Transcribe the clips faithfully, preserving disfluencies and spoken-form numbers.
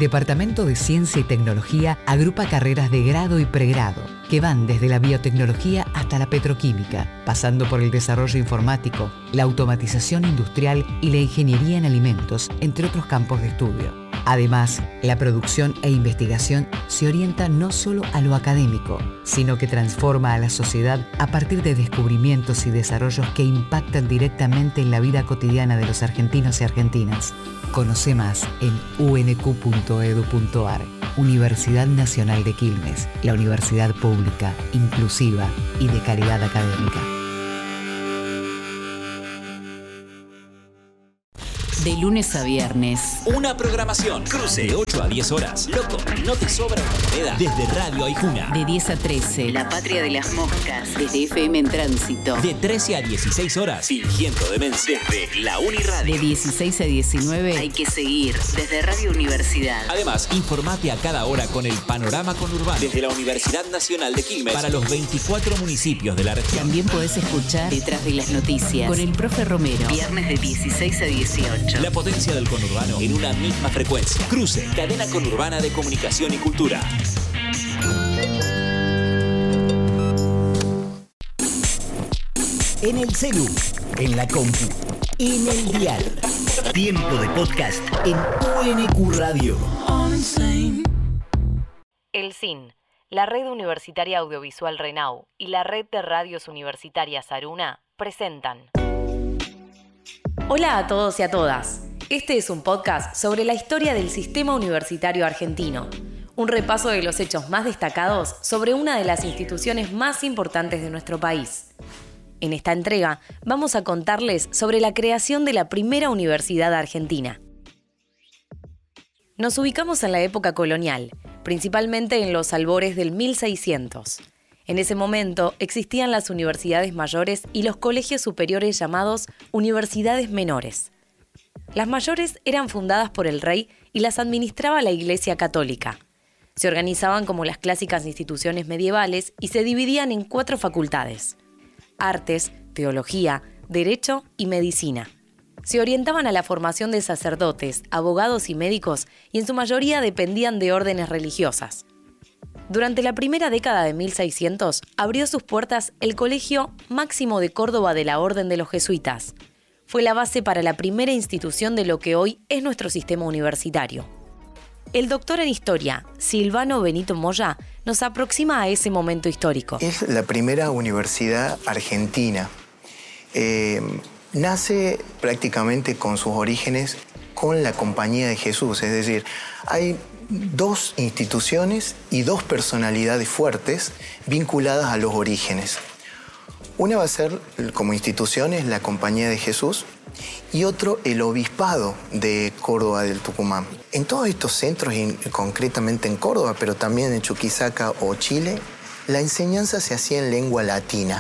Departamento de Ciencia y Tecnología agrupa carreras de grado y pregrado, que van desde la biotecnología hasta la petroquímica, pasando por el desarrollo informático, la automatización industrial y la ingeniería en alimentos, entre otros campos de estudio. Además, la producción e investigación se orienta no solo a lo académico, sino que transforma a la sociedad a partir de descubrimientos y desarrollos que impactan directamente en la vida cotidiana de los argentinos y argentinas. Conoce más en u ene cu punto e d u punto a r. Universidad Nacional de Quilmes, la universidad pública, inclusiva y de calidad académica. De lunes a viernes. Una programación. Cruce de ocho a diez horas. Loco, no te sobra una moneda. Desde Radio Aijuna. De diez a trece. La Patria de las Moscas. Desde F M en Tránsito. De trece a dieciséis horas. Fingiendo demencia. Desde la Uniradio. De dieciséis a diecinueve. Hay que seguir. Desde Radio Universidad. Además, informate a cada hora con el panorama conurbano. Desde la Universidad Nacional de Quilmes. Para los veinticuatro municipios de la región. También podés escuchar Detrás de las Noticias. Con el profe Romero. Viernes de dieciséis a dieciocho. La potencia del conurbano en una misma frecuencia. Cruce, cadena conurbana de comunicación y cultura. En el celu, en la compu, en el dial. Tiempo de podcast en U N Q Radio. El C I N, la Red Universitaria Audiovisual RENAU y la Red de Radios Universitarias Aruna presentan. Hola a todos y a todas. Este es un podcast sobre la historia del sistema universitario argentino. Un repaso de los hechos más destacados sobre una de las instituciones más importantes de nuestro país. En esta entrega vamos a contarles sobre la creación de la primera universidad argentina. Nos ubicamos en la época colonial, principalmente en los albores del mil seiscientos. En ese momento existían las universidades mayores y los colegios superiores llamados universidades menores. Las mayores eran fundadas por el rey y las administraba la Iglesia Católica. Se organizaban como las clásicas instituciones medievales y se dividían en cuatro facultades: artes, teología, derecho y medicina. Se orientaban a la formación de sacerdotes, abogados y médicos y en su mayoría dependían de órdenes religiosas. Durante la primera década de mil seiscientos abrió sus puertas el Colegio Máximo de Córdoba de la Orden de los Jesuitas. Fue la base para la primera institución de lo que hoy es nuestro sistema universitario. El doctor en Historia, Silvano Benito Moya, nos aproxima a ese momento histórico. Es la primera universidad argentina. Eh, nace prácticamente con sus orígenes con la Compañía de Jesús, es decir, hay dos instituciones y dos personalidades fuertes vinculadas a los orígenes. Una va a ser, como instituciones, la Compañía de Jesús y otro, el Obispado de Córdoba del Tucumán. En todos estos centros, y concretamente en Córdoba, pero también en Chuquisaca o Chile, la enseñanza se hacía en lengua latina.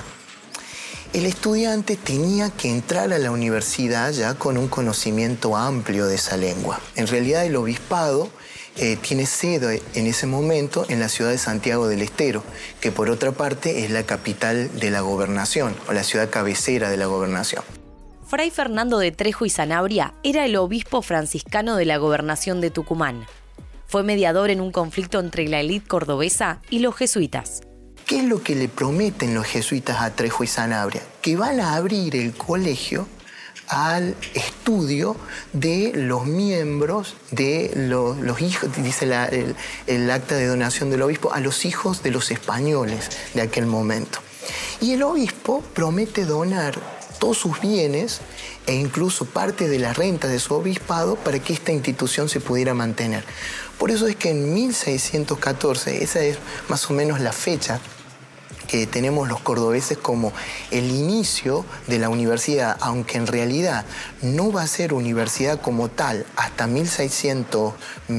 El estudiante tenía que entrar a la universidad ya con un conocimiento amplio de esa lengua. En realidad, el Obispado Eh, tiene sede en ese momento en la ciudad de Santiago del Estero, que por otra parte es la capital de la gobernación, o la ciudad cabecera de la gobernación. Fray Fernando de Trejo y Sanabria era el obispo franciscano de la gobernación de Tucumán. Fue mediador en un conflicto entre la élite cordobesa y los jesuitas. ¿Qué es lo que le prometen los jesuitas a Trejo y Sanabria? Que van a abrir el colegio al estudio de los miembros de los, los hijos, dice la, el, el acta de donación del obispo, a los hijos de los españoles de aquel momento. Y el obispo promete donar todos sus bienes e incluso parte de la renta de su obispado para que esta institución se pudiera mantener. Por eso es que en mil seiscientos catorce, esa es más o menos la fecha que tenemos los cordobeses como el inicio de la universidad, aunque en realidad no va a ser universidad como tal hasta mil seiscientos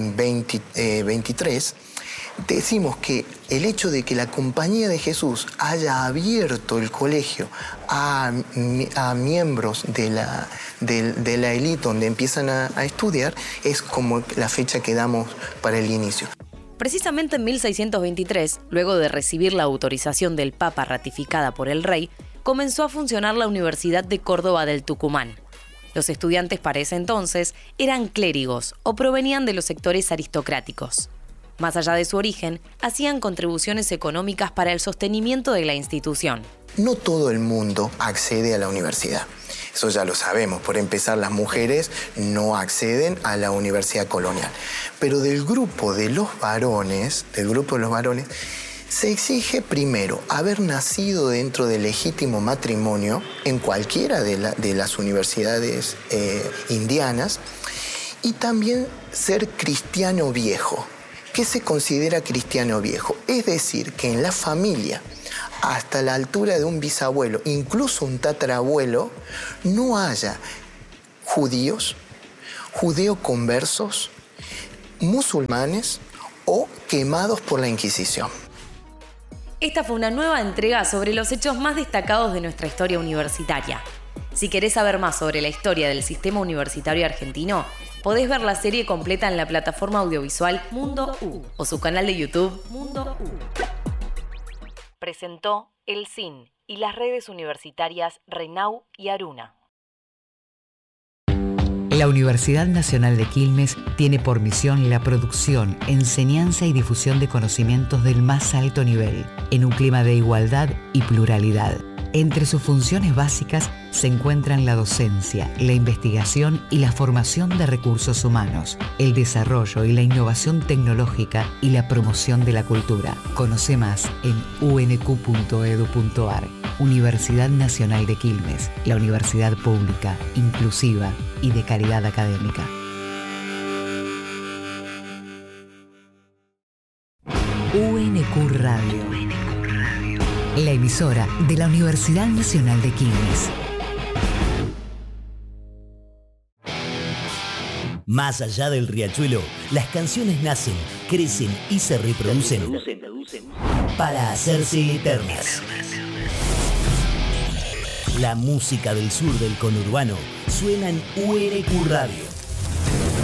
veintitrés, decimos que el hecho de que la Compañía de Jesús haya abierto el colegio a, a miembros de la, de, de la élite donde empiezan a, a estudiar es como la fecha que damos para el inicio. Precisamente en mil seiscientos veintitrés, luego de recibir la autorización del Papa ratificada por el rey, comenzó a funcionar la Universidad de Córdoba del Tucumán. Los estudiantes para ese entonces eran clérigos o provenían de los sectores aristocráticos. Más allá de su origen, hacían contribuciones económicas para el sostenimiento de la institución. No todo el mundo accede a la universidad. Eso ya lo sabemos. Por empezar, las mujeres no acceden a la Universidad Colonial. Pero del grupo de los varones, del grupo de los varones, se exige primero haber nacido dentro del legítimo matrimonio en cualquiera de, la, de las universidades eh, indianas y también ser cristiano viejo. ¿Qué se considera cristiano viejo? Es decir, que en la familia, hasta la altura de un bisabuelo, incluso un tatarabuelo, no haya judíos, judeoconversos, musulmanes o quemados por la Inquisición. Esta fue una nueva entrega sobre los hechos más destacados de nuestra historia universitaria. Si querés saber más sobre la historia del sistema universitario argentino, podés ver la serie completa en la plataforma audiovisual Mundo U o su canal de YouTube Mundo U. Presentó el C I N y las redes universitarias RENAU y ARUNA. La Universidad Nacional de Quilmes tiene por misión la producción, enseñanza y difusión de conocimientos del más alto nivel, en un clima de igualdad y pluralidad. Entre sus funciones básicas se encuentran la docencia, la investigación y la formación de recursos humanos, el desarrollo y la innovación tecnológica y la promoción de la cultura. Conoce más en u ene cu punto edu punto ar. Universidad Nacional de Quilmes, la universidad pública, inclusiva y de calidad académica. U ene cu Radio. La emisora de la Universidad Nacional de Quilmes. Más allá del riachuelo, las canciones nacen, crecen y se reproducen para hacerse eternas. La música del sur del conurbano suena en U ene cu Radio.